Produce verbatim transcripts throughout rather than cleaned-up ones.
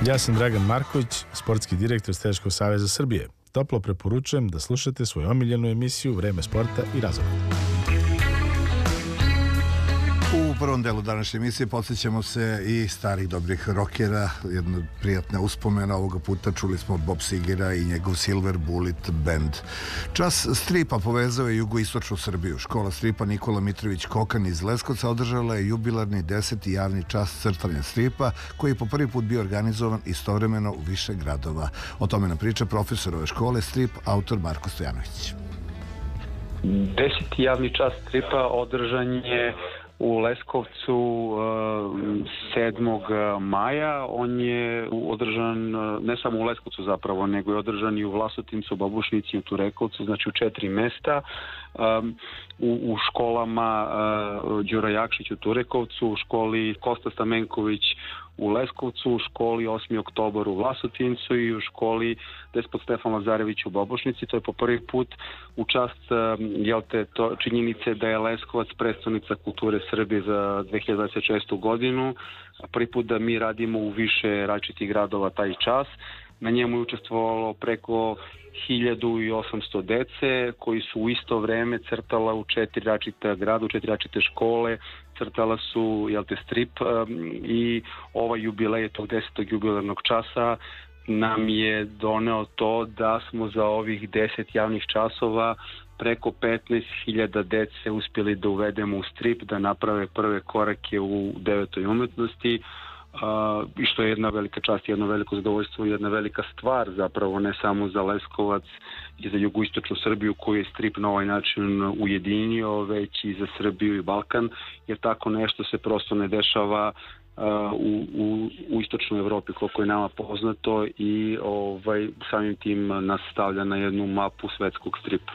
Ja sam Dragan Marković, sportski direktor Streljačkog saveza Srbije. Toplo preporučujem da slušate svoju omiljenu emisiju Vreme sporta i razonode. U prvom delu današnje emisije podsjećamo se i starih dobrih rokera. Jedna prijatna uspomena ovoga puta. Čuli smo Bob Sigera i njegov Silver Bullet Band. Čas stripa povezao je jugoistočnu Srbiju. Škola stripa Nikola Mitrović Kokan iz Leskovca održala je jubilarni deseti javni čas crtanja stripa, koji je po prvi put bio organizovan istovremeno u više gradova. O tome nam priča profesor ove škole strip, autor Marko Stojanović. Deseti javni čas stripa održan je u Leskovcu sedmog maja. On je održan ne samo u Leskovcu zapravo, nego je održan i u Vlasotincu, Babušnici i u Turekovcu, znači u četiri mesta. U, u školama Đura Jakšić u Turekovcu, u školi Kosta Stamenković u Leskovcu, u školi osmi oktobar u Vlasotincu i u školi Despot Stefan Lazarević u Babušnici. To je po prvi put u čast jel te, to, činjenice da je Leskovac prestonica kulture Srbije za dve hiljade dvadeset šestu godinu. Prvi put da mi radimo u više različitih gradova taj čas. Na njemu je učestvovalo preko hiljadu osamsto dece koji su u isto vreme crtala u četiri različita grada, u četiri različite škole, crtala su jel te, strip i ovaj jubilej tog desetog jubilarnog časa nam je doneo to da smo za ovih deset javnih časova preko petnaest hiljada dece uspjeli da uvedemo u strip, da naprave prve korake u devetoj umetnosti. Uh, i što je jedna velika čast, jedno veliko zadovoljstvo i jedna velika stvar zapravo, ne samo za Leskovac i za jugoistočnu Srbiju koju je strip na ovaj način ujedinio, već i za Srbiju i Balkan, jer tako nešto se prosto ne dešava uh, u, u, u istočnoj Evropi koliko je nama poznato i ovaj, samim tim nas stavlja na jednu mapu svetskog stripa.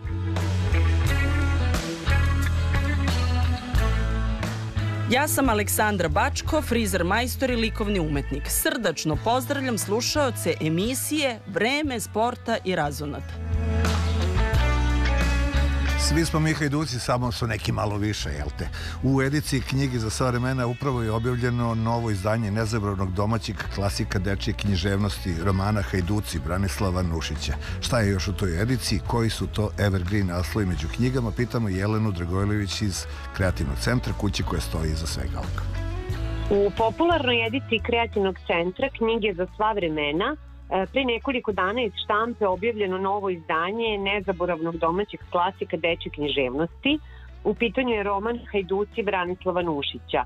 Ja sam Aleksandra Bačko, frizer majstor i likovni umetnik. Srdačno pozdravljam slušaoce emisije Vreme sporta i razonode. Svi smo mi Hajduci, samo su neki malo više, jel te? U ediciji knjige za sva vremena upravo je objavljeno novo izdanje nezabranog domaćeg klasika dečje književnosti romana Hajduci Branislava Nušića. Šta je još u toj ediciji? Koji su to evergreen naslovi među knjigama? Pitamo Jelenu Dragojlović iz Kreativnog centra, kuće koja stoji iza svega ovoga. U popularnoj ediciji Kreativnog centra knjige za sva vremena pre nekoliko dana iz štampe objavljeno novo izdanje nezaboravnog domaćeg klasika dečje književnosti. U pitanju je roman Hajduci Branislava Nušića.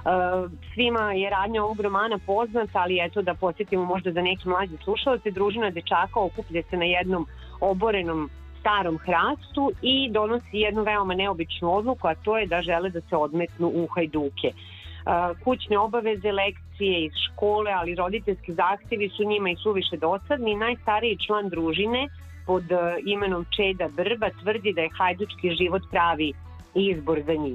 Svima je radnja ovog romana poznata, ali eto da podsjetimo možda za neki mlađi slušalci, družina dečaka okuplja se na jednom oborenom starom hrastu i donosi jednu veoma neobičnu odluku, a to je da žele da se odmetnu u Hajduke. Kućne obaveze, lekcije iz škole, ali roditeljski zahtjevi su njima i suviše dosadni. Najstariji član družine pod imenom Čeda Brba tvrdi da je hajdučki život pravi izbor za njih.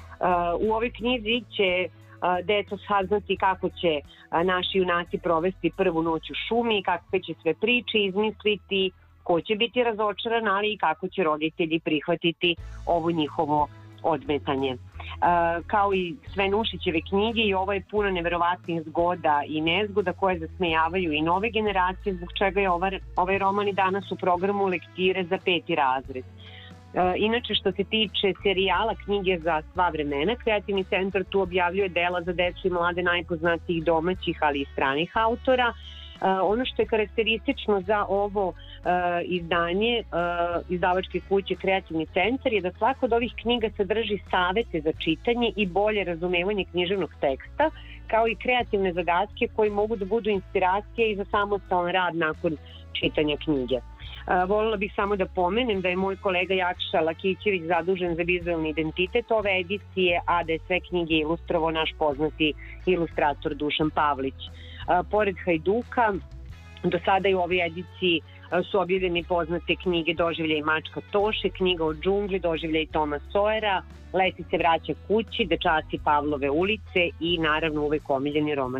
U ovoj knjizi će deca saznati kako će naši junaci provesti prvu noć u šumi, kakve će sve priče izmisliti, ko će biti razočaran, ali i kako će roditelji prihvatiti ovo njihovo odmetanje. Uh, kao i sve Nušićeve knjige, i ovo je puno neverovatnih zgoda i nezgoda koje zasmejavaju i nove generacije, zbog čega je ovaj, ovaj roman i danas u programu lektire za peti razred. Uh, inače, što se tiče serijala knjige za sva vremena, Kreativni centar tu objavljuje dela za decu i mlade najpoznatijih domaćih, ali i stranih autora. Uh, ono što je karakteristično za ovo uh, izdanje uh, izdavačke kuće Kreativni centar je da svaka od ovih knjiga sadrži savete za čitanje i bolje razumevanje književnog teksta, kao i kreativne zadatke koji mogu da budu inspiracije i za samostalan rad nakon čitanja knjige. Uh, voljela bih samo da pomenem da je moj kolega Jakša Lakićević zadužen za vizualni identitet ove edicije, a da je sve knjige ilustrovao naš poznati ilustrator Dušan Pavlić. Uh, pored Hajduka, do sada i u ovoj ediciji uh, su objavljene poznate knjige Doživljaj mačka Toše, knjiga o džungli, Doživljaj Toma Sojera, Leti se vraća kući, Dečaci Pavlove ulice i naravno uvek omiljeni roman